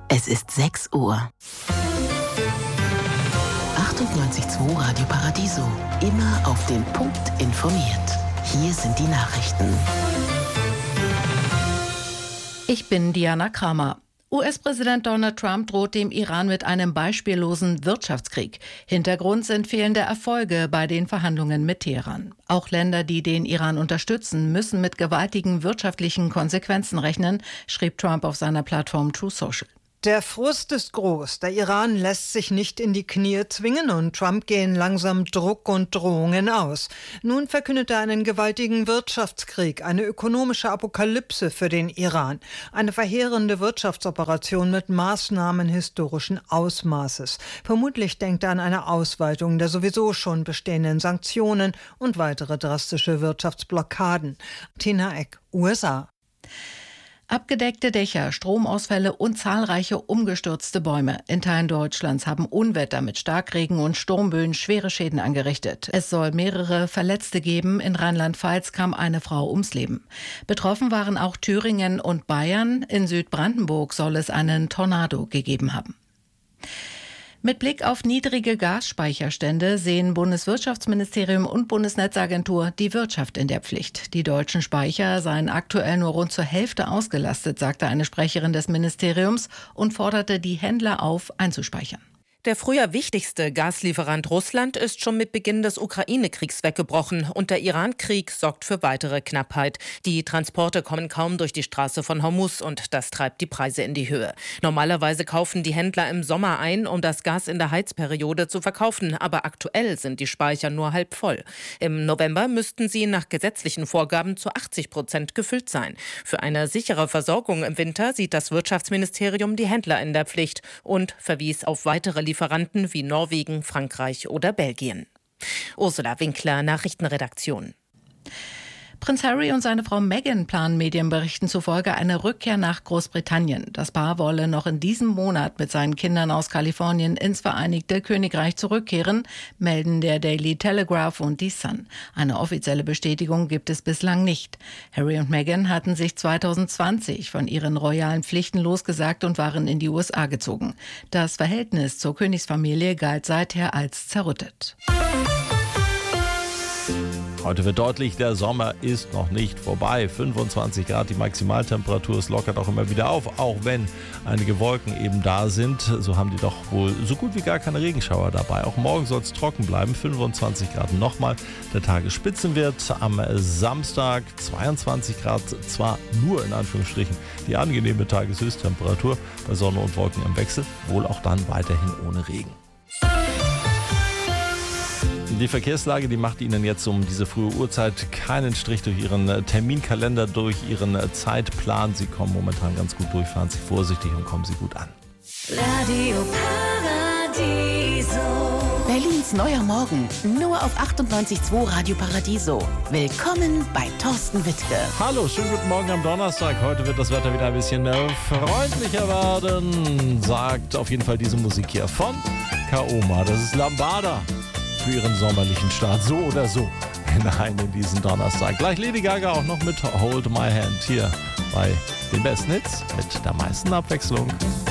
Es ist 6 Uhr. 98.2 Radio Paradiso. Immer auf den Punkt informiert. Hier sind die Nachrichten. Ich bin Diana Kramer. US-Präsident Donald Trump droht dem Iran mit einem beispiellosen Wirtschaftskrieg. Hintergrund sind fehlende Erfolge bei den Verhandlungen mit Teheran. Auch Länder, die den Iran unterstützen, müssen mit gewaltigen wirtschaftlichen Konsequenzen rechnen, schrieb Trump auf seiner Plattform Truth Social. Der Frust ist groß. Der Iran lässt sich nicht in die Knie zwingen und Trump gehen langsam Druck und Drohungen aus. Nun verkündet er einen gewaltigen Wirtschaftskrieg, eine ökonomische Apokalypse für den Iran. Eine verheerende Wirtschaftsoperation mit Maßnahmen historischen Ausmaßes. Vermutlich denkt er an eine Ausweitung der sowieso schon bestehenden Sanktionen und weitere drastische Wirtschaftsblockaden. Tina Eck, USA. Abgedeckte Dächer, Stromausfälle und zahlreiche umgestürzte Bäume. In Teilen Deutschlands haben Unwetter mit Starkregen und Sturmböen schwere Schäden angerichtet. Es soll mehrere Verletzte geben. In Rheinland-Pfalz kam eine Frau ums Leben. Betroffen waren auch Thüringen und Bayern. In Südbrandenburg soll es einen Tornado gegeben haben. Mit Blick auf niedrige Gasspeicherstände sehen Bundeswirtschaftsministerium und Bundesnetzagentur die Wirtschaft in der Pflicht. Die deutschen Speicher seien aktuell nur rund zur Hälfte ausgelastet, sagte eine Sprecherin des Ministeriums und forderte die Händler auf, einzuspeichern. Der früher wichtigste Gaslieferant Russland ist schon mit Beginn des Ukraine-Kriegs weggebrochen und der Iran-Krieg sorgt für weitere Knappheit. Die Transporte kommen kaum durch die Straße von Hormuz und das treibt die Preise in die Höhe. Normalerweise kaufen die Händler im Sommer ein, um das Gas in der Heizperiode zu verkaufen, aber aktuell sind die Speicher nur halb voll. Im November müssten sie nach gesetzlichen Vorgaben zu 80% gefüllt sein. Für eine sichere Versorgung im Winter sieht das Wirtschaftsministerium die Händler in der Pflicht und verwies auf weitere Lieferanten wie Norwegen, Frankreich oder Belgien. Ursula Winkler, Nachrichtenredaktion. Prinz Harry und seine Frau Meghan planen Medienberichten zufolge eine Rückkehr nach Großbritannien. Das Paar wolle noch in diesem Monat mit seinen Kindern aus Kalifornien ins Vereinigte Königreich zurückkehren, melden der Daily Telegraph und die Sun. Eine offizielle Bestätigung gibt es bislang nicht. Harry und Meghan hatten sich 2020 von ihren royalen Pflichten losgesagt und waren in die USA gezogen. Das Verhältnis zur Königsfamilie galt seither als zerrüttet. Heute wird deutlich, der Sommer ist noch nicht vorbei. 25 Grad die Maximaltemperatur, es lockert auch immer wieder auf, auch wenn einige Wolken eben da sind. So haben die doch wohl so gut wie gar keine Regenschauer dabei. Auch morgen soll es trocken bleiben, 25 Grad nochmal. Der Tagesspitzenwert am Samstag 22 Grad, zwar nur in Anführungsstrichen die angenehme Tageshöchsttemperatur bei Sonne und Wolken im Wechsel, wohl auch dann weiterhin ohne Regen. Die Verkehrslage, die macht Ihnen jetzt um diese frühe Uhrzeit keinen Strich durch Ihren Terminkalender, durch Ihren Zeitplan. Sie kommen momentan ganz gut durch, fahren Sie vorsichtig und kommen Sie gut an. Radio Paradiso. Berlins neuer Morgen, nur auf 98.2 Radio Paradiso. Willkommen bei Thorsten Wittke. Hallo, schönen guten Morgen am Donnerstag. Heute wird das Wetter wieder ein bisschen freundlicher werden, sagt auf jeden Fall diese Musik hier von Kaoma. Das ist Lambada. Für ihren sommerlichen Start, so oder so, hinein in diesen Donnerstag. Gleich Lady Gaga auch noch mit Hold My Hand hier bei den besten Hits mit der meisten Abwechslung.